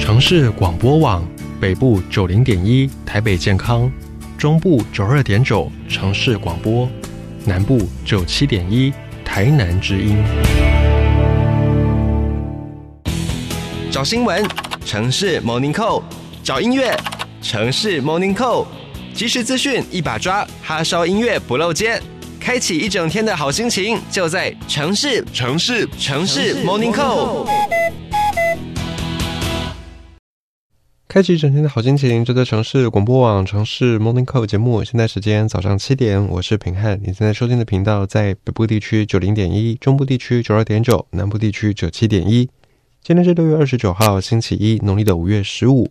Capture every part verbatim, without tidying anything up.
城市广播网北部九零点一台北健康，中部九二点九城市广播，南部九七点一台南之音。 找新闻，城市 Morning Call； 找音乐，城市 Morning Call。即时资讯一把抓，哈烧音乐不漏接，开启一整天的好心情，就在城市城市城市 Morning Call。 开启一整天的好心情，就在城市广播网城市 Morning Call 节目。现在时间早上七点，我是平汉。你现在收听的频道在北部地区九零点一，中部地区九二点九，南部地区九七点一。今天是六月二十九号，星期一，农历的五月十五。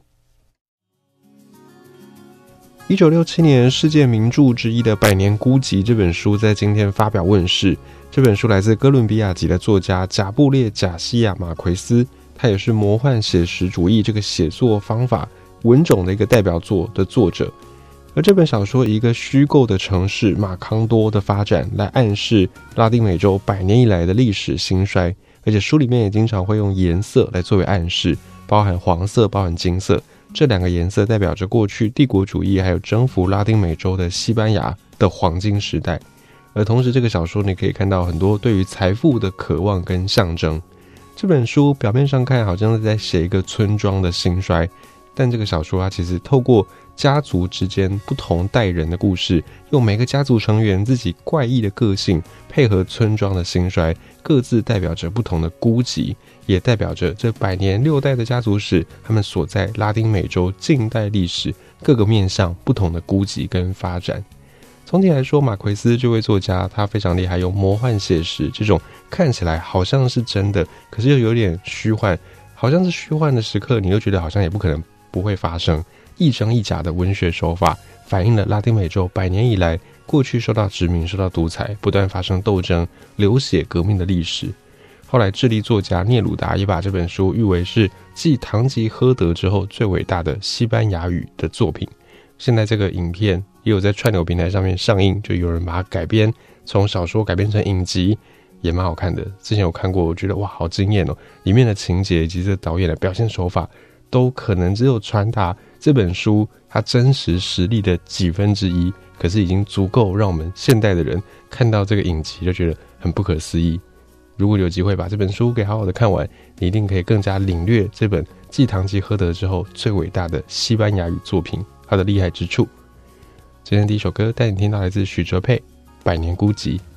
一九六七年世界名著之一的《百年孤寂》这本书在今天发表问世。这本书来自哥伦比亚籍的作家贾布列·贾西亚·马奎斯，他也是魔幻写实主义这个写作方法文种的一个代表作的作者。而这本小说以一个虚构的城市马康多的发展来暗示拉丁美洲百年以来的历史兴衰，而且书里面也经常会用颜色来作为暗示，包含黄色包含金色，这两个颜色代表着过去帝国主义还有征服拉丁美洲的西班牙的黄金时代。而同时这个小说你可以看到很多对于财富的渴望跟象征。这本书表面上看好像是在写一个村庄的兴衰，但这个小说它其实透过家族之间不同代人的故事，用每个家族成员自己怪异的个性配合村庄的兴衰，各自代表着不同的孤寂，也代表着这百年六代的家族史他们所在拉丁美洲近代历史各个面向不同的孤寂跟发展。总体来说，马奎斯这位作家他非常厉害，用魔幻写实这种看起来好像是真的，可是又有点虚幻，好像是虚幻的时刻你又觉得好像也不可能不会发生，一真一假的文学手法反映了拉丁美洲百年以来过去受到殖民受到独裁不断发生斗争流血革命的历史。后来智利作家聂鲁达也把这本书誉为是继堂吉诃德之后最伟大的西班牙语的作品。现在这个影片也有在串流平台上面上映，就有人把它改编，从小说改编成影集，也蛮好看的。之前有看过，我觉得哇好惊艳哦，里面的情节以及这导演的表现手法都可能只有传达这本书它真实实力的几分之一，可是已经足够让我们现代的人看到这个影集就觉得很不可思议。如果有机会把这本书给好好的看完，你一定可以更加领略这本继堂吉诃德之后最伟大的西班牙语作品它的厉害之处。今天第一首歌带你听到来自许哲佩《百年孤寂》。